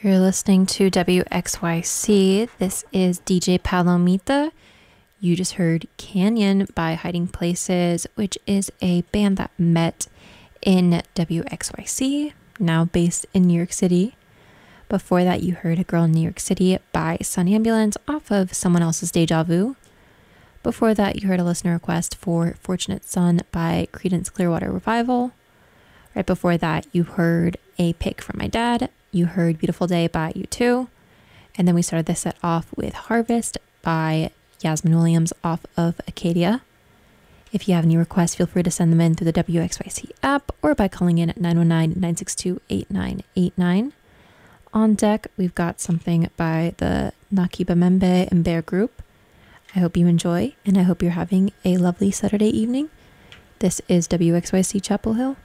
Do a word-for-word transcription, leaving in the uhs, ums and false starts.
You're listening to W X Y C. This is D J Palomita. You just heard Canyon by Hiding Places, which is a band that met in W X Y C, now based in New York City. Before that, you heard A Girl in New York City by Sun Ambulance off of Someone Else's Deja Vu. Before that, you heard a listener request for Fortunate Son by Creedence Clearwater Revival. Right before that, you heard a pick from my dad. You heard Beautiful Day by U two. And then we started this set off with Harvest by Yasmin Williams off of Acadia. If you have any requests, feel free to send them in through the W X Y C app or by calling in at nine one nine, nine six two, eight nine eight nine. On deck, we've got something by the Nakiba Membe and Bear Group. I hope you enjoy, and I hope you're having a lovely Saturday evening. This is W X Y C Chapel Hill.